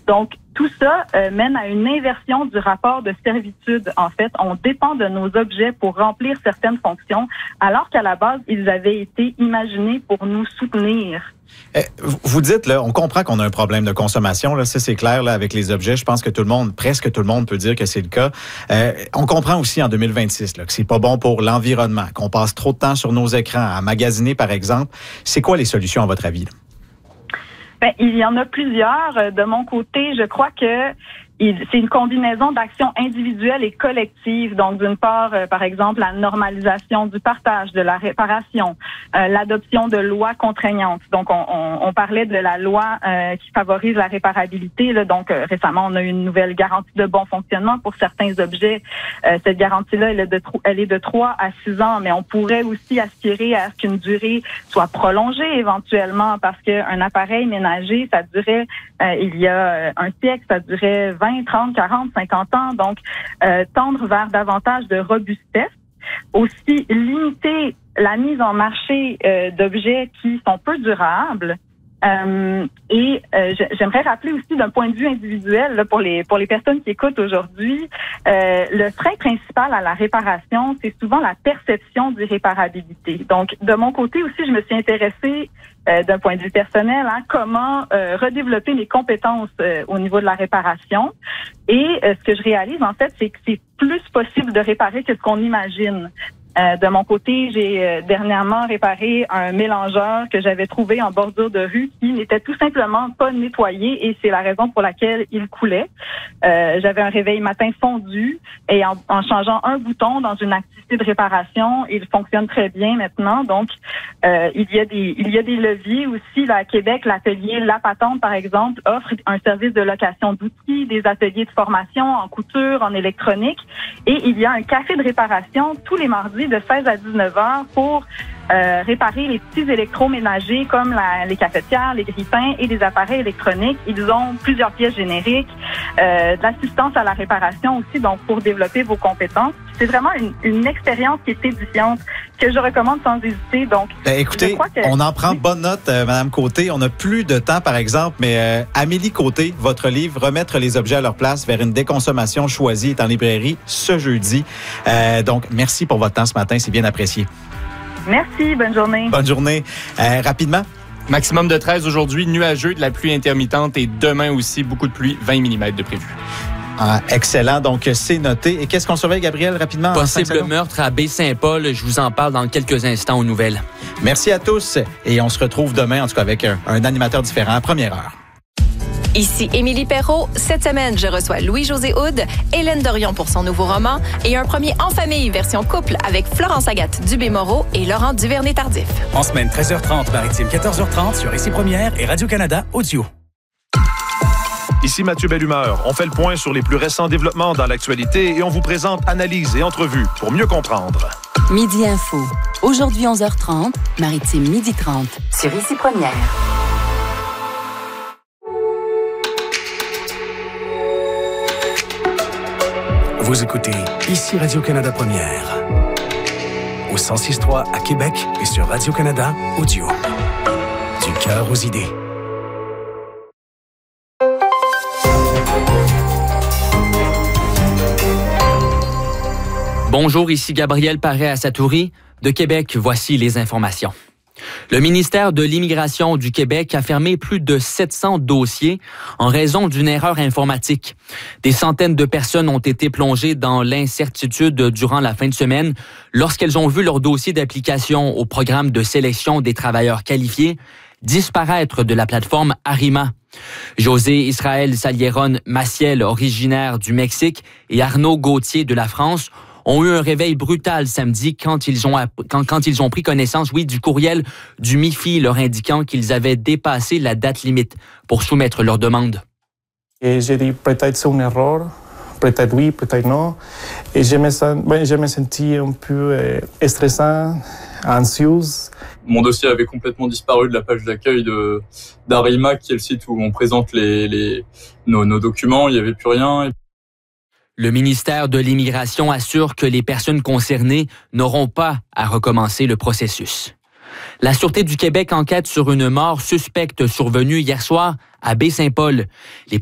Donc, tout ça mène à une inversion du rapport de servitude. En fait, on dépend de nos objets pour remplir certaines fonctions, alors qu'à la base, ils avaient été imaginés pour nous soutenir. Vous dites, là, on comprend qu'on a un problème de consommation, là, ça c'est clair là, avec les objets. Je pense que presque tout le monde peut dire que c'est le cas. On comprend aussi en 2026 là, que c'est pas bon pour l'environnement, qu'on passe trop de temps sur nos écrans, à magasiner par exemple. C'est quoi les solutions à votre avis? Il y en a plusieurs. De mon côté, je crois que c'est une combinaison d'actions individuelles et collectives. Donc, d'une part, par exemple, la normalisation du partage, de la réparation, l'adoption de lois contraignantes. Donc, on parlait de la loi qui favorise la réparabilité. Là. Donc, récemment, on a eu une nouvelle garantie de bon fonctionnement pour certains objets. Cette garantie-là, elle est de 3 à 6 ans, mais on pourrait aussi aspirer à ce qu'une durée soit prolongée éventuellement parce qu'un appareil ménager, ça durait, il y a un siècle, ça durait 20, 30, 40, 50 ans. Donc, tendre vers davantage de robustesse. Aussi, limiter la mise en marché d'objets qui sont peu durables. J'aimerais rappeler aussi d'un point de vue individuel là, pour les personnes qui écoutent aujourd'hui, le frein principal à la réparation, c'est souvent la perception d'irréparabilité. Donc, de mon côté aussi, je me suis intéressée d'un point de vue personnel, comment redévelopper mes compétences au niveau de la réparation. Et ce que je réalise, en fait, c'est que c'est plus possible de réparer que ce qu'on imagine. De mon côté, j'ai dernièrement réparé un mélangeur que j'avais trouvé en bordure de rue qui n'était tout simplement pas nettoyé et c'est la raison pour laquelle il coulait. J'avais un réveil matin fondu et en changeant un bouton dans une activité de réparation, il fonctionne très bien maintenant. Donc, il y a des leviers aussi. Là, à Québec, l'atelier La Patente, par exemple, offre un service de location d'outils, des ateliers de formation en couture, en électronique et il y a un café de réparation tous les mardis de 16 à 19 heures pour réparer les petits électroménagers comme les cafetières, les grille-pains et des appareils électroniques. Ils ont plusieurs pièces génériques, de l'assistance à la réparation aussi, donc pour développer vos compétences. C'est vraiment une expérience qui est édifiante, que je recommande sans hésiter. Donc, écoutez, on en prend bonne note, Madame Côté. On n'a plus de temps, par exemple, mais Amélie Côté, votre livre « Remettre les objets à leur place vers une déconsommation choisie » est en librairie ce jeudi. Donc, merci pour votre temps ce matin, c'est bien apprécié. Merci, bonne journée. Bonne journée. Rapidement. Maximum de 13 aujourd'hui, nuageux, de la pluie intermittente et demain aussi, beaucoup de pluie, 20 mm de prévu. Ah, excellent, donc c'est noté. Et qu'est-ce qu'on surveille, Gabriel, rapidement? Possible meurtre à Baie-Saint-Paul, je vous en parle dans quelques instants aux nouvelles. Merci à tous et on se retrouve demain, en tout cas avec un animateur différent à première heure. Ici Émilie Perrault. Cette semaine, je reçois Louis-José Houd, Hélène Dorion pour son nouveau roman et un premier En famille version couple avec Florence Agathe Dubé-Moreau et Laurent Duvernay-Tardif. En semaine 13h30, maritime 14h30 sur Ici Première et Radio-Canada Audio. Ici Mathieu Bellumeur. On fait le point sur les plus récents développements dans l'actualité et on vous présente analyses et entrevues pour mieux comprendre. Midi Info. Aujourd'hui 11h30, maritime 12h30 sur Ici Première. Vous écoutez Ici Radio-Canada Première. Au 106.3 à Québec et sur Radio-Canada Audio. Du cœur aux idées. Bonjour, ici Gabriel Paré-Asatouri. De Québec, voici les informations. Le ministère de l'Immigration du Québec a fermé plus de 700 dossiers en raison d'une erreur informatique. Des centaines de personnes ont été plongées dans l'incertitude durant la fin de semaine lorsqu'elles ont vu leur dossier d'application au programme de sélection des travailleurs qualifiés disparaître de la plateforme Arima. José Israël Salieron Maciel, originaire du Mexique, et Arnaud Gauthier de la France ont eu un réveil brutal samedi quand ils ont pris connaissance, du courriel du MIFI leur indiquant qu'ils avaient dépassé la date limite pour soumettre leur demande. Et j'ai dit peut-être c'est une erreur, peut-être oui, peut-être non. Et je me sentis un peu stressant, anxieuse. Mon dossier avait complètement disparu de la page d'accueil d'Arima, qui est le site où on présente nos documents. Il n'y avait plus rien. Le ministère de l'Immigration assure que les personnes concernées n'auront pas à recommencer le processus. La Sûreté du Québec enquête sur une mort suspecte survenue hier soir à Baie-Saint-Paul. Les